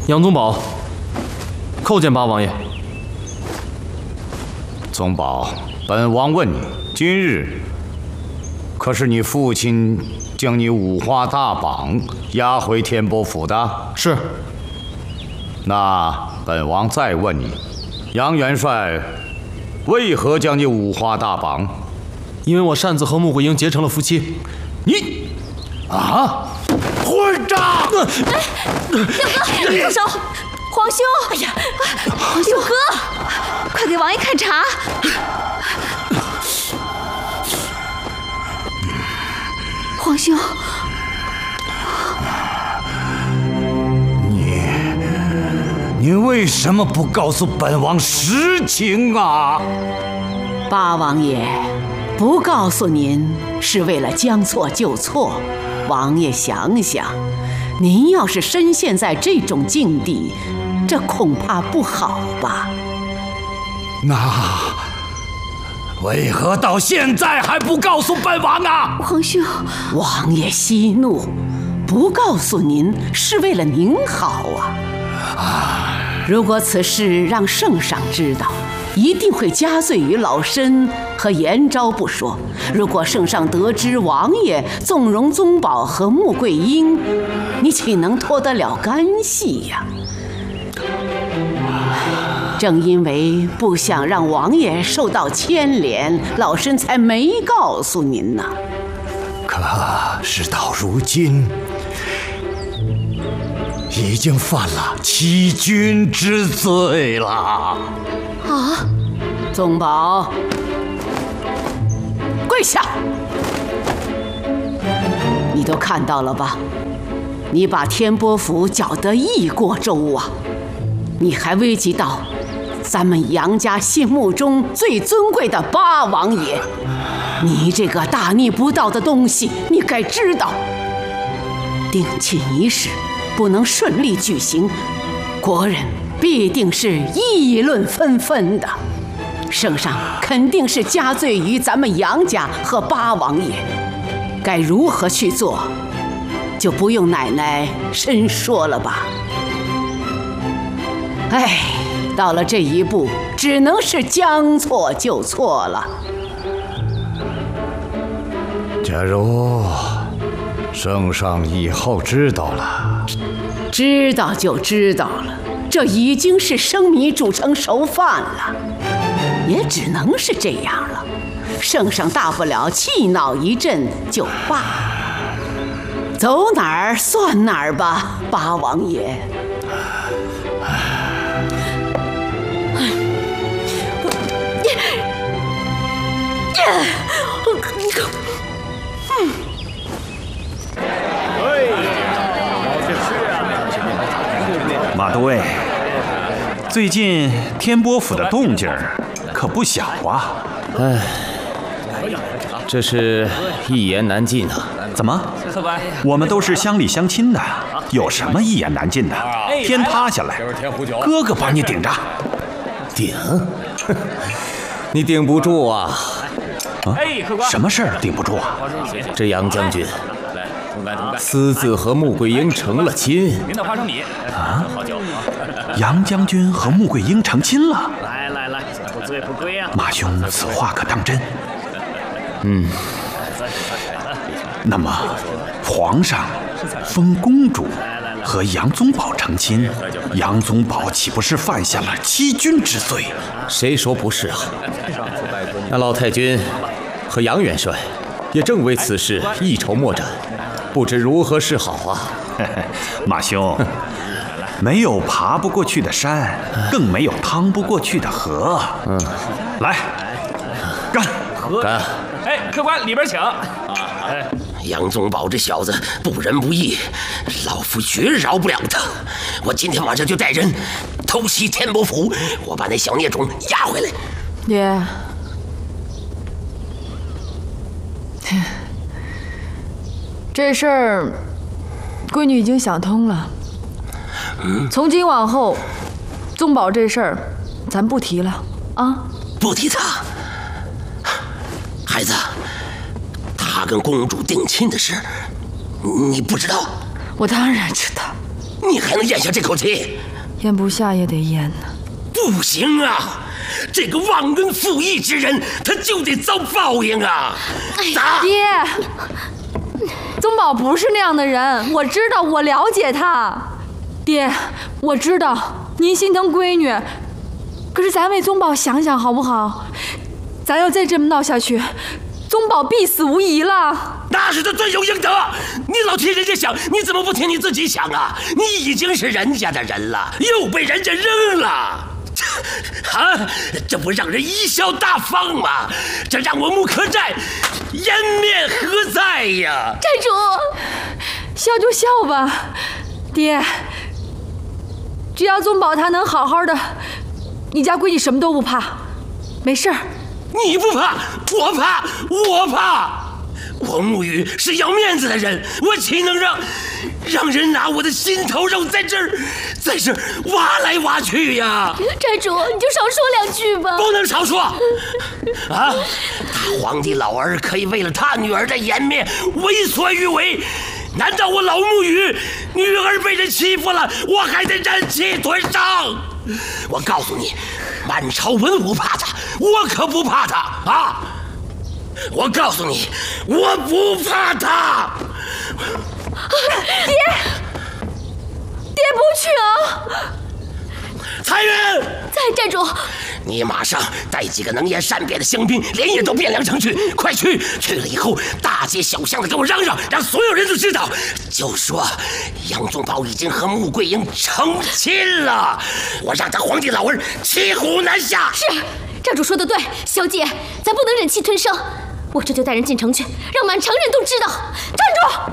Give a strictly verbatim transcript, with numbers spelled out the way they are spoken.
杨宗保，叩见八王爷。 宗保，本王问你，今日可是你父亲将你五花大绑押回天波府的？ 是。 那本王再问你，杨元帅为何将你五花大绑？ 因为我擅自和穆桂英结成了夫妻。 你啊！混账！ 六哥，住手！皇兄！哎呀，皇兄哥，快给王爷看茶！皇兄， 你你为什么不告诉本王实情啊？ 八王爷，不告诉您是为了将错就错。王爷想想，您要是深陷在这种境地，这恐怕不好吧？ 那为何到现在还不告诉本王啊？ 皇兄， 王爷息怒，不告诉您是为了您好啊！如果此事让圣上知道，一定会加罪于老身和延昭不说。如果圣上得知王爷纵容宗保和穆桂英，你岂能脱得了干系呀？正因为不想让王爷受到牵连，老身才没告诉您呢。 可事到如今，已经犯了欺君之罪了。 啊！宗保，跪下！你都看到了吧？你把天波府搅得一锅粥啊！你还危及到咱们杨家心目中最尊贵的八王爷，你这个大逆不道的东西，你该知道，定亲仪式不能顺利举行，国人必定是议论纷纷的。圣上肯定是加罪于咱们杨家和八王爷，该如何去做，就不用奶奶深说了吧。哎，到了这一步，只能是将错就错了。 假如圣上以后知道了， 知道就知道了，这已经是生米煮成熟饭了，也只能是这样了。圣上大不了气恼一阵就罢了，走哪儿算哪儿吧，八王爷。 马都尉，最近天波府的动静可不小啊！ 哎，这是一言难尽啊！ 怎么？我们都是乡里乡亲的，有什么一言难尽的？天塌下来，哥哥帮你顶着。 顶？你顶不住啊！ 啊，什么事儿顶不住啊？ 这杨将军私自和穆桂英成了亲。 啊？杨将军和穆桂英成亲了？ 来来来，不醉不归啊！ 马兄，此话可当真？ 嗯。 那么，皇上封公主和杨宗保成亲，杨宗保岂不是犯下了欺君之罪？ 谁说不是啊？那老太君和杨元帅也正为此事一筹莫展，不知如何是好啊！ 马兄，没有爬不过去的山，更没有趟不过去的河。 嗯， 来，干！ 干！ 哎，客官里边请。 哎，杨宗保这小子不仁不义，老夫绝饶不了他。我今天晚上就带人偷袭天波府，我把那小孽种押回来。 爹，这事儿闺女已经想通了。嗯，从今往后，宗保这事儿咱不提了啊！ 不提他，孩子，他跟公主定亲的事，你不知道？ 我当然知道。 你还能咽下这口气？ 咽不下也得咽呢。 不行啊！这个忘恩负义之人，他就得遭报应啊！咋？ 爹，宗保不是那样的人，我知道，我了解他。爹，我知道您心疼闺女，可是咱为宗保想想好不好？咱要再这么闹下去，宗保必死无疑了。 那是他罪有应得。你老替人家想，你怎么不替你自己想啊？你已经是人家的人了，又被人家扔了。啊！这不让人贻笑大方吗？这让我穆可寨颜面何在呀？ 寨主，笑就笑吧，爹。只要宗保他能好好的，你家闺女什么都不怕，没事儿。 你不怕，我怕，我怕。我穆雨是要面子的人，我岂能让让人拿我的心头肉在这儿在这儿挖来挖去呀？ 寨主，你就少说两句吧。 不能少说。啊！他皇帝老儿可以为了他女儿的颜面为所欲为，难道我老穆雨女儿被人欺负了，我还得忍气吞声？我告诉你，满朝文武怕他，我可不怕他啊！我告诉你，我不怕他。 爹，爹不去啊！ 彩云， 在，寨主。 你马上带几个能言善辩的乡兵，连夜到汴梁城去，快去！去了以后，大街小巷的给我嚷嚷，让所有人都知道，就说杨宗保已经和穆桂英成亲了，我让他皇帝老儿骑虎难下。 是，寨主说的对，小姐，咱不能忍气吞声。我这就带人进城去，让满城人都知道。站住！